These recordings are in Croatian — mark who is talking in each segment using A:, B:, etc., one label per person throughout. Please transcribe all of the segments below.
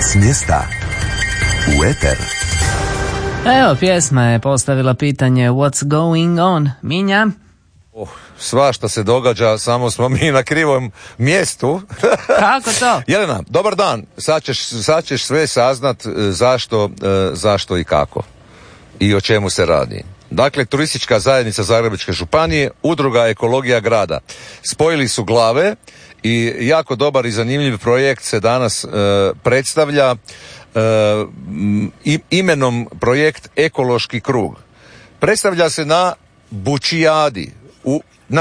A: S mjesta u eter.
B: Evo, pjesma je postavila pitanje What's going on? Minja?
C: Svašta se događa, samo smo mi na krivom mjestu.
B: Kako to?
C: Jelena, dobar dan. Sad ćeš sve saznat zašto i kako. I o čemu se radi. Dakle, Turistička zajednica Zagrebačke županije, Udruga Ekologija grada. Spojili su glave i jako dobar i zanimljiv projekt se danas predstavlja imenom projekt Ekološki krug. Predstavlja se na Bučijadi, na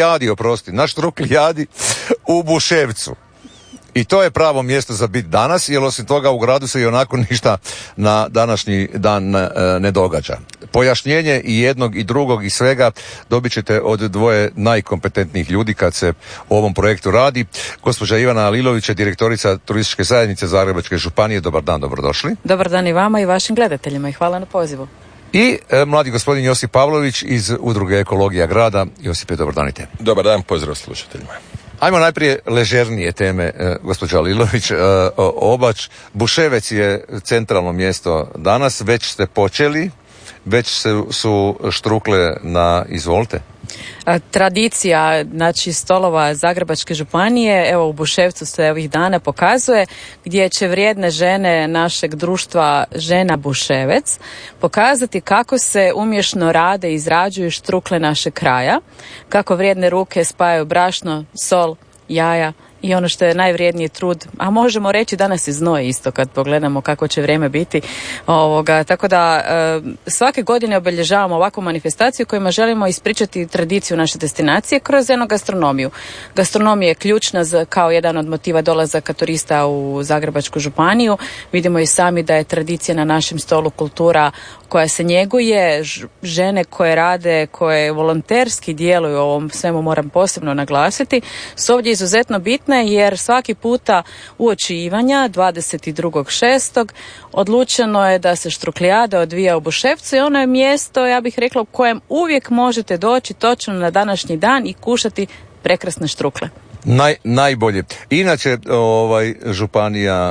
C: Štruklijadi u Buševcu. I to je pravo mjesto za biti danas, jer osim toga u gradu se i onako ništa na današnji dan ne događa. Pojašnjenje i jednog i drugog i svega dobit ćete od dvoje najkompetentnijih ljudi kad se o ovom projektu radi. Gospođa Ivana Alilović je direktorica Turističke zajednice Zagrebačke županije. Dobar dan, dobrodošli.
D: Dobar dan i vama i vašim gledateljima i hvala na pozivu.
C: I mladi gospodin Josip Pavlović iz Udruge Ekologija grada. Josipe, dobar dan i te.
E: Dobar dan, pozdrav slušateljima.
C: Ajmo najprije ležernije teme, gospođa Lilović. Obač, Buševec je centralno mjesto danas, već ste počeli, već su štrukle na izvolte.
D: Tradicija, znači stolova Zagrebačke županije, evo u Buševcu se ovih dana pokazuje, gdje će vrijedne žene našeg društva Žena Buševec pokazati kako se umješno rade i izrađuju štrukle našeg kraja, kako vrijedne ruke spajaju brašno, sol, jaja i ono što je najvrijedniji trud, a možemo reći danas i znoj isto kad pogledamo kako će vrijeme biti. Tako da svake godine obilježavamo ovakvu manifestaciju kojima želimo ispričati tradiciju naše destinacije kroz enogastronomiju. Gastronomija je ključna kao jedan od motiva dolazaka turista u Zagrebačku županiju. Vidimo i sami da je tradicija na našem stolu kultura koja se njeguje, žene koje rade, koje volonterski djeluju u ovom svemu, moram posebno naglasiti, su ovdje izuzetno bitne jer svaki puta uoči Ivanja 22.6. odlučeno je da se štruklijada odvija u Buševcu i ono je mjesto, ja bih rekla, u kojem uvijek možete doći točno na današnji dan i kušati prekrasne štrukle.
C: Najbolje. Inače, županija,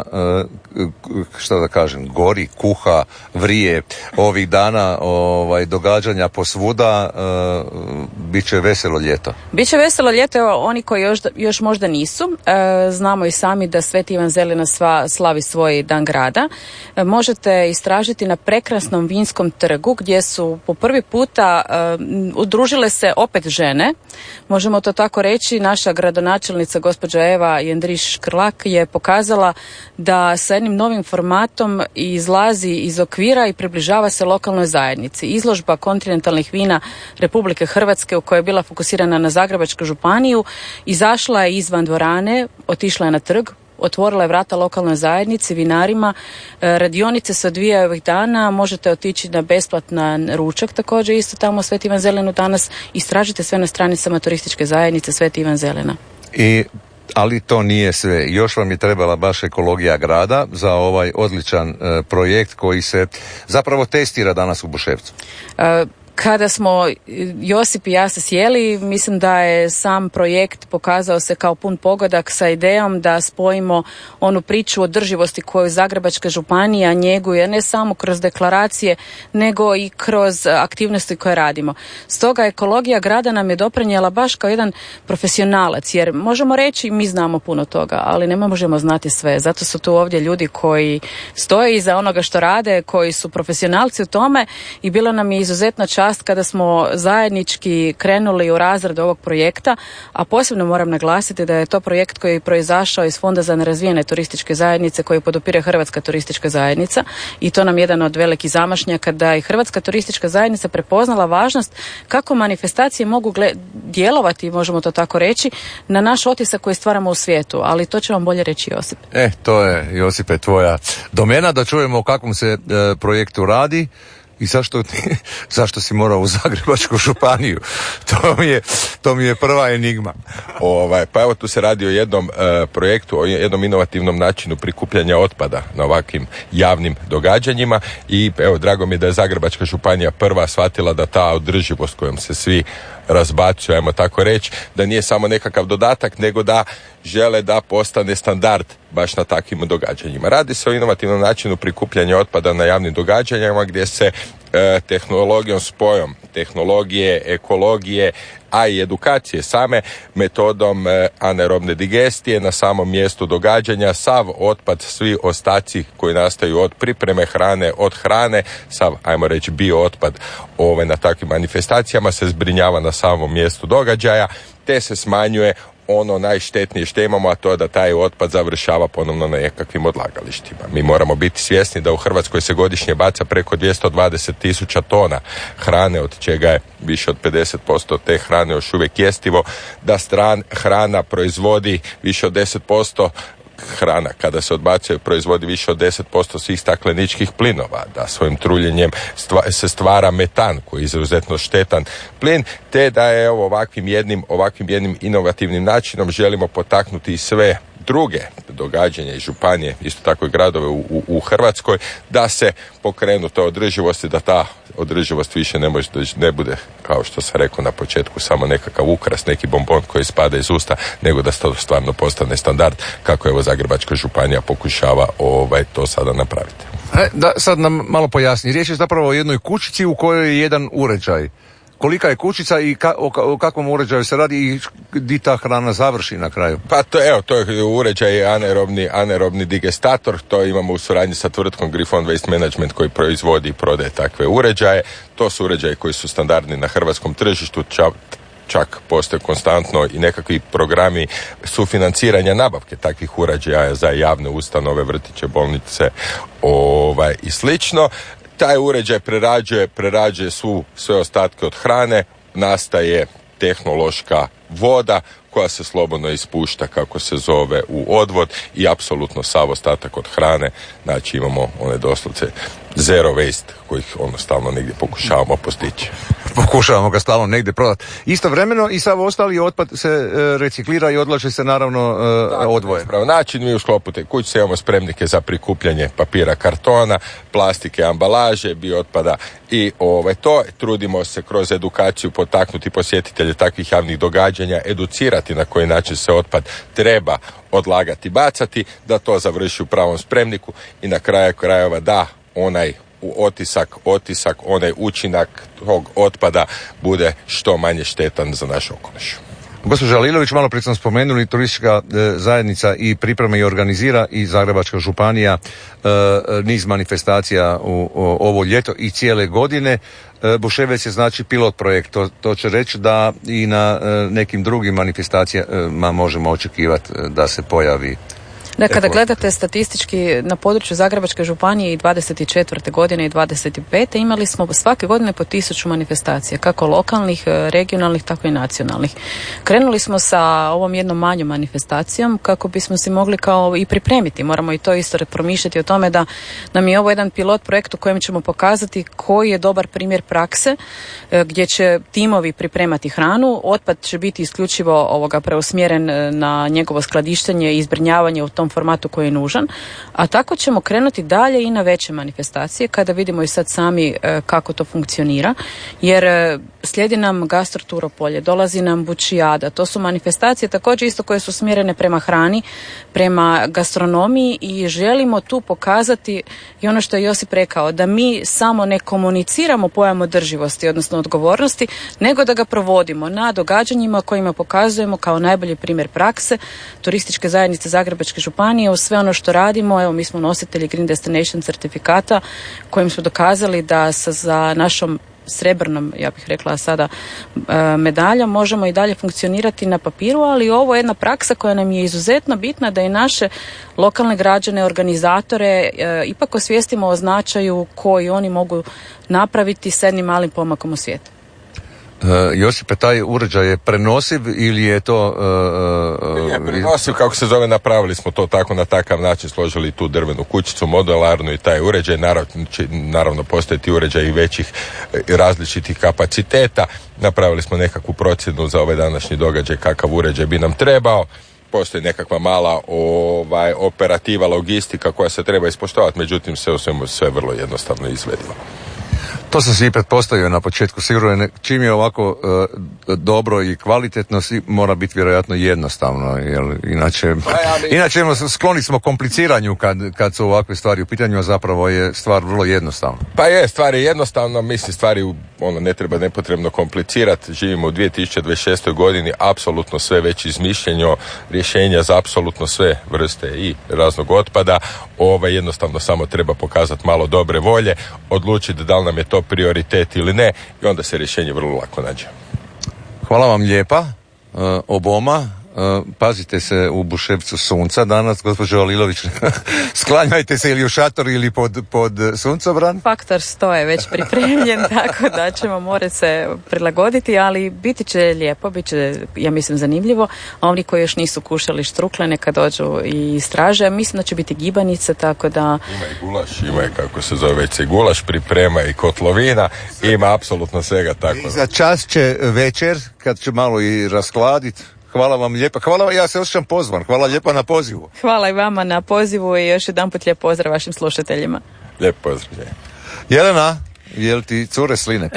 C: šta da kažem, gori, kuha, vrije ovih dana, događanja posvuda, bit će veselo ljeto.
D: Biće veselo ljeto, evo, oni koji još možda nisu, znamo i sami da Sveti Ivan Zelina slavi svoj dan grada. Možete istražiti na prekrasnom vinskom trgu gdje su po prvi puta udružile se opet žene, možemo to tako reći. Naša gradonačelnica gospođa Eva Jendriš-Škrlak je pokazala da sa jednim novim formatom izlazi iz okvira i približava se lokalnoj zajednici. Izložba kontinentalnih vina Republike Hrvatske u kojoj je bila fokusirana na Zagrebačku županiju izašla je izvan dvorane, otišla je na trg, otvorila je vrata lokalnoj zajednici, vinarima. Radionice se odvijaju ovih dana, možete otići na besplatan ručak također isto tamo u Sveti Ivan Zelinu danas. Istražite sve na stranicama Turističke zajednice Sveti Ivan Zelina.
C: Ali to nije sve. Još vam je trebala baš ekologija grada za ovaj odličan projekt koji se zapravo testira danas u Buševcu.
D: Kada smo Josip i ja se sjeli, mislim da je sam projekt pokazao se kao pun pogodak sa idejom da spojimo onu priču održivosti koju Zagrebačka županija njeguje ne samo kroz deklaracije, nego i kroz aktivnosti koje radimo. Stoga ekologija grada nam je doprinijela baš kao jedan profesionalac, jer možemo reći mi znamo puno toga, ali ne možemo znati sve. Zato su tu ovdje ljudi koji stoje iza onoga što rade, koji su profesionalci u tome i bilo nam je izuzetna čast kada smo zajednički krenuli u razradu ovog projekta, a posebno moram naglasiti da je to projekt koji je proizašao iz Fonda za nerazvijene turističke zajednice koji podupire Hrvatska turistička zajednica i to nam je jedan od velikih zamašnjaka da i Hrvatska turistička zajednica prepoznala važnost kako manifestacije mogu djelovati, možemo to tako reći, na naš otisak koji stvaramo u svijetu, ali to će vam bolje reći Josip.
C: To je, Josipe, tvoja domena, da čujemo o kakvom se projektu radi. I zašto si morao u Zagrebačku županiju? To mi je prva enigma.
E: Pa evo, tu se radi o jednom projektu, o jednom inovativnom načinu prikupljanja otpada na ovakvim javnim događanjima i evo, drago mi je da je Zagrebačka županija prva shvatila da ta održivost kojom se svi razbacuje, ajmo tako reći, da nije samo nekakav dodatak, nego da žele da postane standard baš na takvim događanjima. Radi se o inovativnom načinu prikupljanja otpada na javnim događanjima gdje se tehnologijom, spojom tehnologije, ekologije, a i edukacije same metodom anaerobne digestije na samom mjestu događanja sav otpad, svi ostaci koji nastaju od pripreme hrane, od hrane, sav, ajmo reći, bio otpad na takvim manifestacijama se zbrinjava na samom mjestu događaja, te se smanjuje ono najštetnije što imamo, a to je da taj otpad završava ponovno na nekakvim odlagalištima. Mi moramo biti svjesni da u Hrvatskoj se godišnje baca preko 220.000 tona hrane, od čega je više od 50% te hrane još uvijek jestivo, da hrana proizvodi više od 10%, hrana kada se odbacuje proizvodi više od 10% svih stakleničkih plinova, da svojim truljenjem se stvara metan koji je izuzetno štetan plin, te da je ovakvim jednim inovativnim načinom želimo potaknuti i sve druge događanja i županije, isto tako i gradove u Hrvatskoj, da se pokrenu to održivosti, da ta održivost više ne bude, kao što sam rekao na početku, samo nekakav ukras, neki bombon koji spada iz usta, nego da to stvarno postane standard, kako evo Zagrebačka županija pokušava to sada napraviti.
C: Da sad nam malo pojasni. Riječ je zapravo o jednoj kućici u kojoj je jedan uređaj. Kolika je kućica i o kakvom uređaju se radi i gdje ta hrana završi na kraju?
E: Pa to je uređaj anaerobni digestator, to imamo u suradnji sa tvrtkom Griffon Waste Management koji proizvodi i prodaje takve uređaje. To su uređaji koji su standardni na hrvatskom tržištu, čak postoje konstantno i nekakvi programi sufinanciranja nabavke takvih uređaja za javne ustanove, vrtiće, bolnice i slično. Taj uređaj prerađuje sve ostatke od hrane, nastaje tehnološka voda koja se slobodno ispušta, kako se zove, u odvod i apsolutno sav ostatak od hrane. Znači imamo one doslovce zero waste kojih stalno negdje pokušavamo postići.
C: Pokušavamo ga stalno negdje prodati. Istovremeno i sav ostali otpad se reciklira i odlaže se naravno odvoje.
E: Pravo način, mi u sklopu te kućice imamo spremnike za prikupljanje papira, kartona, plastike, ambalaže, biootpada i to. Trudimo se kroz edukaciju potaknuti posjetitelje takvih javnih događanja, educirati na koji način se otpad treba odlagati, bacati, da to završi u pravom spremniku i na kraju krajeva da onaj otisak, onaj učinak tog otpada bude što manje štetan za naš okoliš.
C: Gospođa Lilović, malo prije sam spomenuli, turistička zajednica i priprema i organizira i Zagrebačka županija niz manifestacija u ovo ljeto i cijele godine. Buševec je znači pilot projekt, to će reći da i na nekim drugim manifestacijama možemo očekivati da se pojavi.
D: Da, kada gledate statistički na području Zagrebačke županije i 24. godine i 25. imali smo svake godine po 1000 manifestacija, kako lokalnih, regionalnih, tako i nacionalnih. Krenuli smo sa ovom jednom manjom manifestacijom kako bismo si mogli kao i pripremiti. Moramo i to isto promišljati o tome da nam je ovo jedan pilot projekt u kojem ćemo pokazati koji je dobar primjer prakse gdje će timovi pripremati hranu, otpad će biti isključivo preusmjeren na njegovo skladištenje i zbrinjavanje u tom formatu koji je nužan, a tako ćemo krenuti dalje i na veće manifestacije kada vidimo i sad sami kako to funkcionira, jer slijedi nam Gastro Turopolje, dolazi nam Bučijada, to su manifestacije također isto koje su smjerene prema hrani, prema gastronomiji i želimo tu pokazati i ono što je Josip rekao, da mi samo ne komuniciramo pojam održivosti, odnosno odgovornosti, nego da ga provodimo na događanjima kojima pokazujemo kao najbolji primjer prakse turističke zajednice Zagrebačke županije u sve ono što radimo. Evo, mi smo nositelji Green Destination certifikata kojim smo dokazali da za našom srebrnom, ja bih rekla sada, medaljom možemo i dalje funkcionirati na papiru, ali ovo je jedna praksa koja nam je izuzetno bitna da i naše lokalne građane, organizatore ipak osvijestimo o značaju koji oni mogu napraviti s jednim malim pomakom u svijetu.
C: Josipe, taj uređaj je prenosiv ili je to...
E: Je prenosiv, kako se zove, napravili smo to tako, na takav način složili tu drvenu kućicu, modularnu i taj uređaj, naravno postoje ti uređaji većih različitih kapaciteta, napravili smo nekakvu procjenu za ovaj današnji događaj kakav uređaj bi nam trebao. Postoji nekakva mala operativa, logistika koja se treba ispoštovati, međutim sve vrlo jednostavno izvedivo.
C: To sam si i pretpostavio na početku. Sigurno čim je ovako dobro i kvalitetno, mora biti vjerojatno jednostavno, jer inače skloni smo kompliciranju kad su ovakve stvari u pitanju, a zapravo je stvar vrlo jednostavna.
E: Pa je, stvar je jednostavna, mislim stvari ne treba nepotrebno komplicirati. Živimo u 2026. godini, apsolutno sve već izmišljenje rješenja za apsolutno sve vrste i raznog otpada. Jednostavno samo treba pokazati malo dobre volje, odlučiti da li nam je to prioritet ili ne i onda se rješenje vrlo lako nađe.
C: Hvala vam lijepa, oboma. Pazite se u Buševcu sunca danas, gospođo Alilović. Sklanjajte se ili u šator ili pod suncobran.
D: Faktor 100 je već pripremljen, tako da ćemo morati se prilagoditi, ali biti će lijepo, bit će, ja mislim, zanimljivo. A oni koji još nisu kušali štrukle, neka dođu i istraže. Mislim da će biti gibanice, tako da...
E: Ima i gulaš, ima i kako se zove, već se gulaš priprema i kotlovina, ima apsolutno svega tako.
C: I za čas će večer, kad će malo i raskladiti. Hvala vam lijepa. Ja se osjećam pozvan. Hvala lijepa na pozivu.
D: Hvala i vama na pozivu i još jedanput lijep pozdrav vašim slušateljima.
E: Lijep pozdrav.
C: Jelena, jel ti cure sline?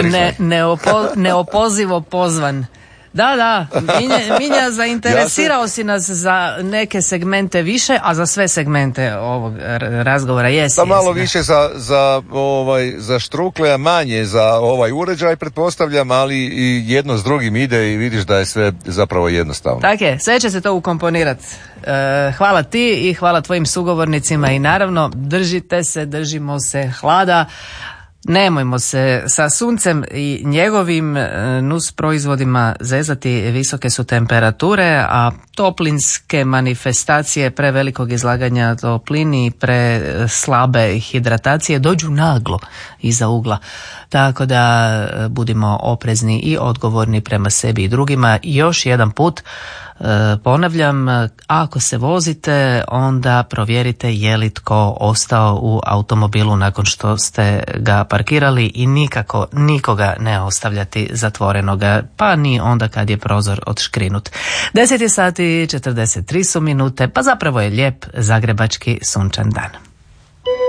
B: Neopozivo pozvan. Da, Minja, zainteresirao si nas za neke segmente više, a za sve segmente ovog razgovora jesi.
C: Da malo više za štrukle, a manje za ovaj uređaj, pretpostavljam, ali i jedno s drugim ide i vidiš da je sve zapravo jednostavno.
B: Tako je, sve će se to ukomponirati. Hvala ti i hvala tvojim sugovornicima i naravno držimo se hlada. Nemojmo se sa suncem i njegovim nus proizvodima zezati, visoke su temperature, a toplinske manifestacije prevelikog izlaganja toplini i preslabe hidratacije dođu naglo iza ugla. Tako da budimo oprezni i odgovorni prema sebi i drugima. I još jedan put ponavljam, ako se vozite, onda provjerite je li tko ostao u automobilu nakon što ste ga parkirali i nikako nikoga ne ostavljati zatvorenoga, pa ni onda kad je prozor odškrinut. 10 je sati 43 su minute, pa zapravo je lijep zagrebački sunčan dan.